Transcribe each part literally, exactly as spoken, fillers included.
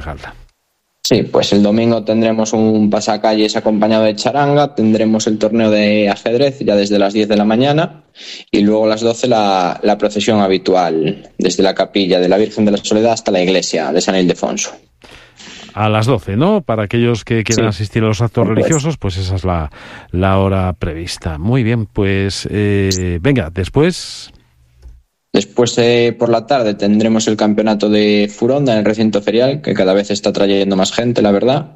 concejal. Sí, pues el domingo tendremos un pasacalles acompañado de charanga, tendremos el torneo de ajedrez ya desde las diez de la mañana y luego a las doce la, la procesión habitual desde la capilla de la Virgen de la Soledad hasta la iglesia de San Ildefonso. A las doce, ¿no? Para aquellos que quieran sí. asistir a los actos pues. religiosos, pues esa es la, la hora prevista. Muy bien, pues eh, venga, después... Después, eh, por la tarde, tendremos el campeonato de Furonda en el recinto ferial, que cada vez está trayendo más gente, la verdad.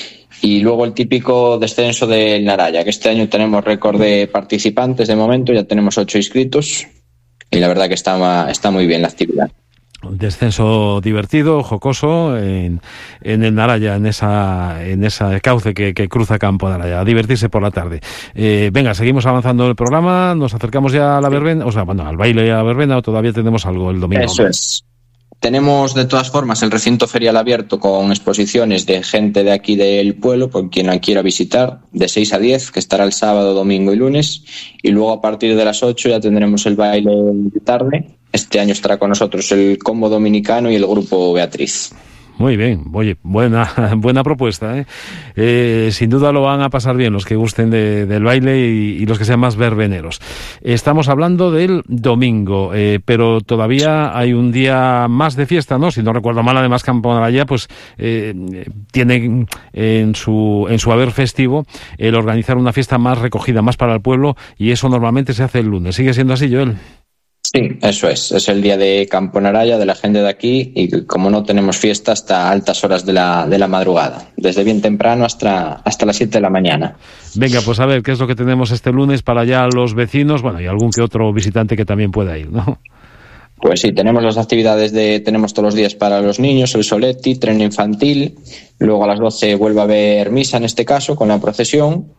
Y luego el típico descenso del Naraya, que este año tenemos récord de participantes de momento, ya tenemos ocho inscritos. Y la verdad que está, está muy bien la actividad. Descenso divertido, jocoso, en, en el Naraya, en esa en esa cauce que, que cruza Campo Naraya, a divertirse por la tarde. Eh, venga, seguimos avanzando en el programa, nos acercamos ya a la verbena, o sea, bueno, al baile y a la verbena, o todavía tenemos algo el domingo. Eso es. Tenemos de todas formas el recinto ferial abierto con exposiciones de gente de aquí del pueblo, por quien la quiera visitar, de seis a diez, que estará el sábado, domingo y lunes, y luego a partir de las ocho ya tendremos el baile de tarde. Este año estará con nosotros el Combo Dominicano y el Grupo Beatriz. Muy bien, oye, buena buena propuesta, ¿eh? Eh, sin duda lo van a pasar bien los que gusten de, del baile y, y los que sean más verbeneros. Estamos hablando del domingo, eh, pero todavía hay un día más de fiesta, ¿no? Si no recuerdo mal, además Campo Naraya pues eh, tiene en su en su haber festivo el organizar una fiesta más recogida, más para el pueblo, y eso normalmente se hace el lunes. ¿Sigue siendo así, Joel? Sí, eso es. Es el día de Campo Naraya, de la gente de aquí, y como no tenemos fiesta hasta altas horas de la, de la madrugada, desde bien temprano hasta, hasta las siete de la mañana. Venga, pues a ver, ¿qué es lo que tenemos este lunes para allá los vecinos? Bueno, y algún que otro visitante que también pueda ir, ¿no? Pues sí, tenemos las actividades de, tenemos todos los días para los niños, el soletti, tren infantil, luego a las doce vuelve a haber misa en este caso, con la procesión.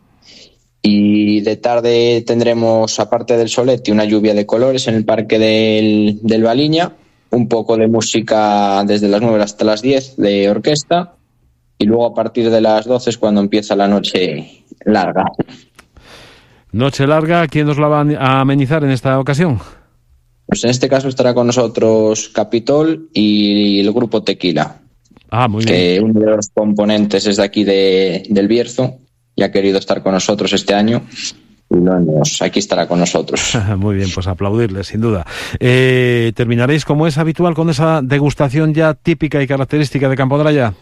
Y de tarde tendremos, aparte del soletti, una lluvia de colores en el parque del, del Baliña, un poco de música desde las nueve hasta las diez de orquesta, y luego a partir de las doce es cuando empieza la noche larga. Noche larga, ¿quién nos la va a amenizar en esta ocasión? Pues en este caso estará con nosotros Capitol y el grupo Tequila. Ah, muy bien. Que uno de los componentes es de aquí de, del Bierzo. Y ha querido estar con nosotros este año y bueno, aquí estará con nosotros. Muy bien, pues aplaudirle, sin duda. Eh, ¿Terminaréis como es habitual con esa degustación ya típica y característica de Campo Naraya?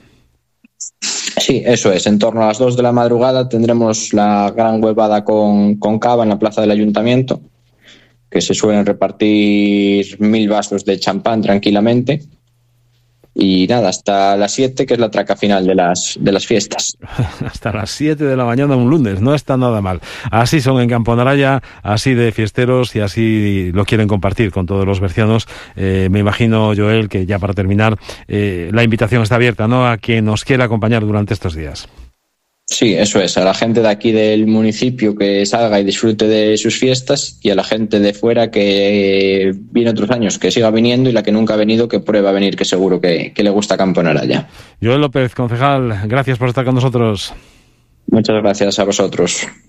Sí, eso es. En torno a las dos de la madrugada tendremos la gran huevada con, con cava en la plaza del Ayuntamiento, que se suelen repartir mil vasos de champán tranquilamente. Y nada, hasta las siete, que es la traca final de las de las fiestas. Hasta las siete de la mañana un lunes, no está nada mal. Así son en Campo Naraya, así de fiesteros y así lo quieren compartir con todos los bercianos. Eh, me imagino, Joel, que ya para terminar, eh, la invitación está abierta, ¿no?, a quien nos quiera acompañar durante estos días. Sí, eso es, a la gente de aquí del municipio que salga y disfrute de sus fiestas, y a la gente de fuera que viene otros años que siga viniendo, y la que nunca ha venido que pruebe a venir, que seguro que, que le gusta Campo Naraya. Joel López, concejal, gracias por estar con nosotros. Muchas gracias a vosotros.